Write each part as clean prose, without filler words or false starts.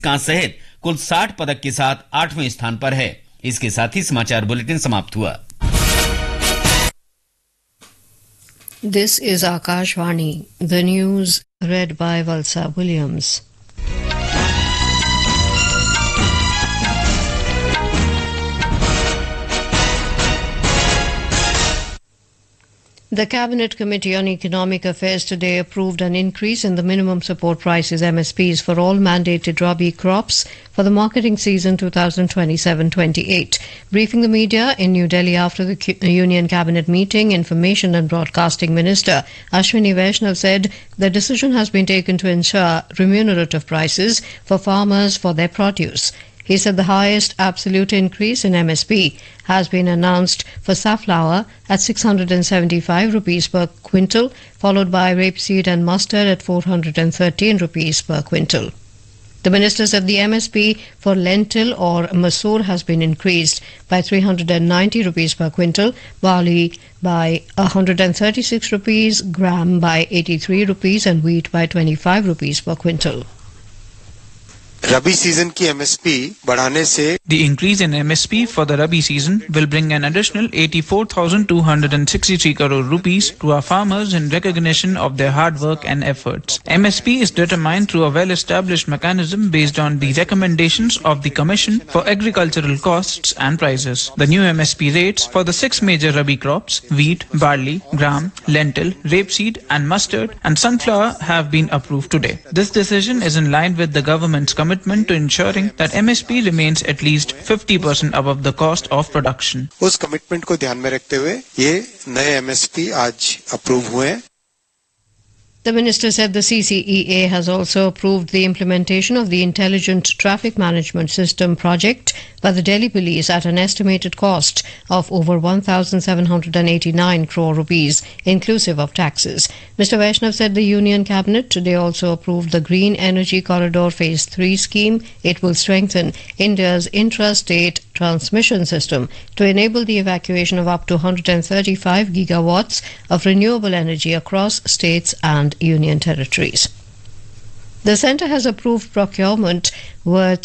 कांस्य सहित कुल 60 पदक के साथ 8वें स्थान पर है। इसके साथ ही समाचार बुलेटिन समाप्त हुआ। This is Akashvani, the news read by Valsa Williams. The Cabinet Committee on Economic Affairs today approved an increase in the minimum support prices MSPs for all mandated rabi crops for the marketing season 2027-28. Briefing the media in New Delhi after the Union Cabinet meeting, Information and Broadcasting Minister Ashwini Vaishnav said the decision has been taken to ensure remunerative prices for farmers for their produce. He said the highest absolute increase in MSP has been announced for safflower at 675 rupees per quintal, followed by rapeseed and mustard at 413 rupees per quintal. The minister said the MSP for lentil or masoor has been increased by 390 rupees per quintal, barley by 136 rupees, gram by 83 rupees and wheat by 25 rupees per quintal. Rabi season की MSP बढ़ाने से The increase in MSP for the Rabi season will bring an additional 84,263 crore rupees to our farmers in recognition of their hard work and efforts. MSP is determined through a well-established mechanism based on the recommendations of the Commission for Agricultural Costs and Prices. The new MSP rates for the 6 major Rabi crops, wheat, barley, gram, lentil, rapeseed and mustard and sunflower have been approved today. This decision is in line with the government's commitment to ensuring that MSP remains at least 50% above the cost of production. उस commitment को ध्यान में रखते हुए ये नए MSP आज approve हुए हैं। The minister said the CCEA has also approved the implementation of the Intelligent Traffic Management System project by the Delhi Police at an estimated cost of over 1,789 crore rupees, inclusive of taxes. Mr. Vaishnav said the Union Cabinet today also approved the Green Energy Corridor Phase 3 scheme. It will strengthen India's intra-state transmission system to enable the evacuation of up to 135 gigawatts of renewable energy across states and union territories. The centre has approved procurement worth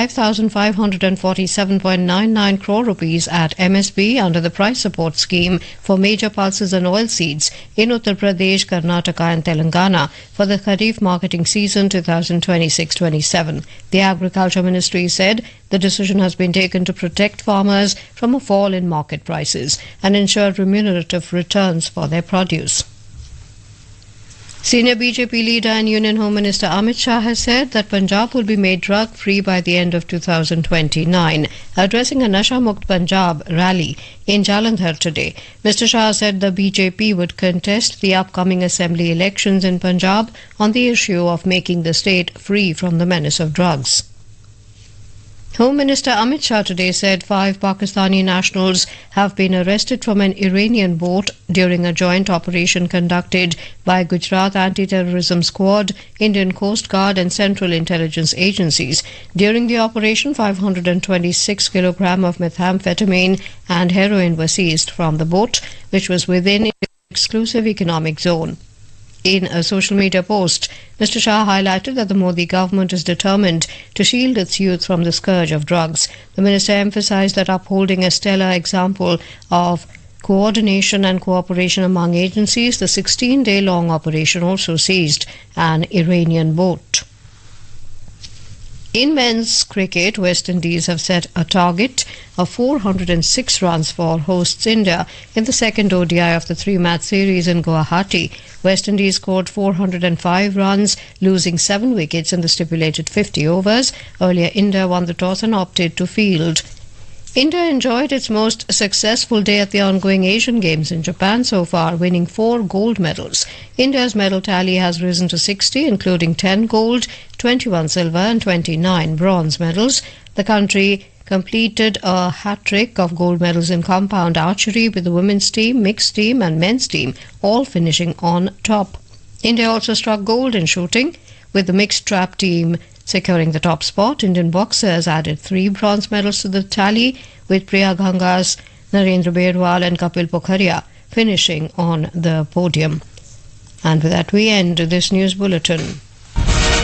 5,547.99 crore rupees at MSP under the price support scheme for major pulses and oilseeds in Uttar Pradesh, Karnataka and Telangana for the Kharif marketing season 2026-27. The Agriculture Ministry said the decision has been taken to protect farmers from a fall in market prices and ensure remunerative returns for their produce. Senior BJP leader and Union Home Minister Amit Shah has said that Punjab will be made drug-free by the end of 2029. Addressing a Nasha Mukt Punjab rally in Jalandhar today, Mr. Shah said the BJP would contest the upcoming assembly elections in Punjab on the issue of making the state free from the menace of drugs. Home Minister Amit Shah today said 5 Pakistani nationals have been arrested from an Iranian boat during a joint operation conducted by Gujarat Anti-Terrorism Squad, Indian Coast Guard and Central Intelligence Agencies. During the operation, 526 kilogram of methamphetamine and heroin were seized from the boat, which was within its exclusive economic zone. In a social media post, Mr. Shah highlighted that the Modi government is determined to shield its youth from the scourge of drugs. The minister emphasized that upholding a stellar example of coordination and cooperation among agencies, the 16-day-long operation also seized an Iranian boat. In men's cricket, West Indies have set a target of 406 runs for hosts India in the second ODI of the 3-match series in Guwahati. West Indies scored 405 runs, losing 7 wickets in the stipulated 50 overs. Earlier, India won the toss and opted to field. India enjoyed its most successful day at the ongoing Asian Games in Japan so far, winning 4 gold medals. India's medal tally has risen to 60, including 10 gold, 21 silver and 29 bronze medals. The country completed a hat-trick of gold medals in compound archery, with the women's team, mixed team and men's team all finishing on top. India also struck gold in shooting, with the mixed trap team securing the top spot. Indian boxers added 3 bronze medals to the tally, with Priya Gangas, Narendra Berwal and Kapil Pokhariya finishing on the podium. And with that we end this news bulletin.